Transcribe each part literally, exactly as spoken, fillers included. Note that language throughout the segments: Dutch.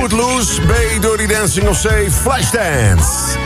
Footloose, B, Dirty Dancing of C, Flashdance.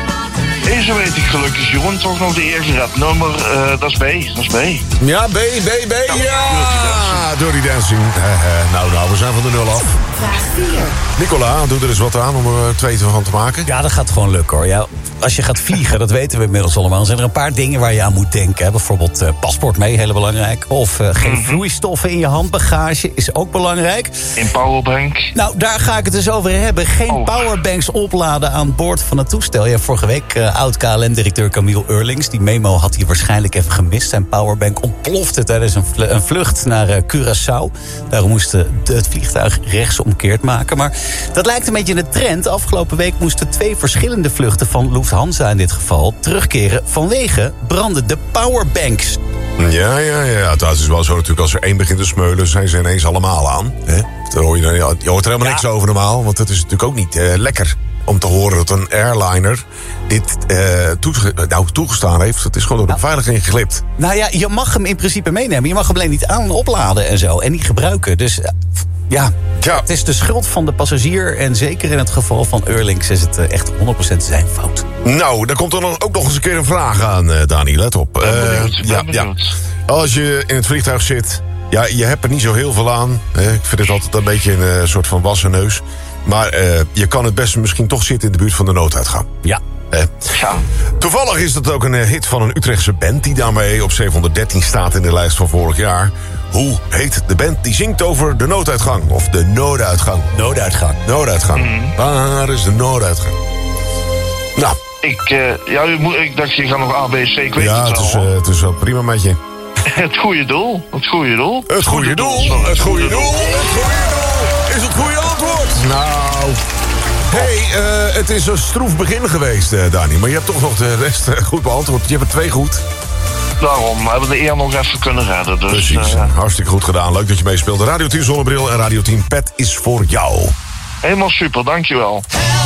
Deze weet ik gelukkig, Jeroen. Toch nog de eer gered. Nummer, uh, dat is B. Dat is B. Ja, B, B, B, ja. ja. Dirty Dancing. Uh, uh, nou, nou, we zijn van de nul af. Vraag vier. Nicola, doe er eens wat aan om er twee van te maken. Ja, dat gaat gewoon lukken, hoor. Ja, als je gaat vliegen, dat weten we inmiddels allemaal, zijn er een paar dingen waar je aan moet denken. Hè. Bijvoorbeeld uh, paspoort mee, heel belangrijk. Of uh, geen mm-hmm. vloeistoffen in je handbagage is ook belangrijk. Een powerbank. Nou, daar ga ik het dus over hebben. Geen oh. powerbanks opladen aan boord van het toestel. Ja, vorige week uh, oud-K L M-directeur Camille Eurlings. Die memo had hij waarschijnlijk even gemist. Zijn powerbank ontplofte tijdens een, vl- een vlucht naar uh, Curaçao. Daarom moest uh, het vliegtuig rechtsomkeerd maken. Maar dat lijkt een beetje een trend. Afgelopen week moesten twee verschillende vluchten van Lufthansa in dit geval terugkeren vanwege brandende powerbanks. Ja, ja, ja. Dat is wel zo natuurlijk. Als er één begint te smeulen, zijn ze ineens allemaal aan. Hè? Dan hoor je, dan, je hoort er helemaal ja. niks over normaal. Want het is natuurlijk ook niet uh, lekker om te horen dat een airliner dit uh, toege- nou, toegestaan heeft. Het is gewoon door de beveiliging geglipt. Nou ja, je mag hem in principe meenemen. Je mag hem alleen niet aan- en opladen en zo. En niet gebruiken. Dus uh, ja, ja, het is de schuld van de passagier. En zeker in het geval van Eurlings is het uh, echt honderd procent zijn fout. Nou, daar komt er nog, ook nog eens een keer een vraag aan, uh, Dani. Let op. Ben benieuwd, uh, ja, ja. Als je in het vliegtuig zit, ja, je hebt er niet zo heel veel aan. Hè? Ik vind het altijd een beetje een uh, soort van wassen neus. Maar uh, je kan het beste misschien toch zitten in de buurt van de nooduitgang. Ja. Eh. ja. Toevallig is dat ook een uh, hit van een Utrechtse band die daarmee op zevenhonderddertien staat in de lijst van vorig jaar. Hoe heet de band die zingt over de nooduitgang? Of de nooduitgang? Nooduitgang. Nooduitgang. Mm. Waar is de nooduitgang? Nou. Ik, uh, ja, u moet, ik dacht, je gaat nog A, B, C, ik weet ja, het wel. Ja, uh, het is wel prima met je. Het goede doel. Het goede doel. Het goede doel. Het goede doel. Het goede doel. Is het goede antwoord? Nou. Hé, hey, uh, het is een stroef begin geweest, uh, Dani. Maar je hebt toch nog de rest uh, goed beantwoord. Je hebt er twee goed. Daarom, we hebben de eer nog even kunnen redden. Dus, precies, uh, hartstikke goed gedaan. Leuk dat je meespeelde. Radio tien Zonnebril en Radio tien Pet is voor jou. Helemaal super, dankjewel.